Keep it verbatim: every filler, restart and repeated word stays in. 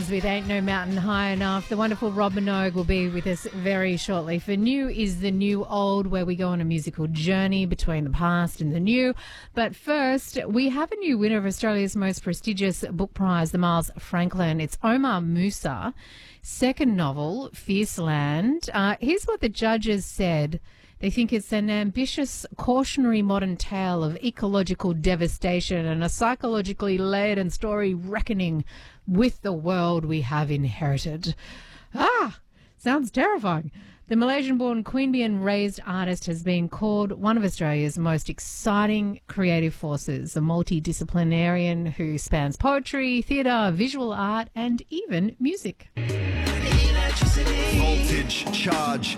Breakers with Ain't No Mountain High Enough. The wonderful Rob Minogue will be with us very shortly for New is the New Old, where we go on a musical journey between the past and the new. But first, we have a new winner of Australia's most prestigious book prize, the Miles Franklin. It's Omar Musa, second novel, Fierce Land. Uh, here's what the judges said. They think it's an ambitious, cautionary modern tale of ecological devastation and a psychologically laden story reckoning with the world we have inherited. Ah, sounds terrifying. The Malaysian-born Queanbeyan-raised artist has been called one of Australia's most exciting creative forces, a multidisciplinarian who spans poetry, theatre, visual art and even music. Voltage, charge,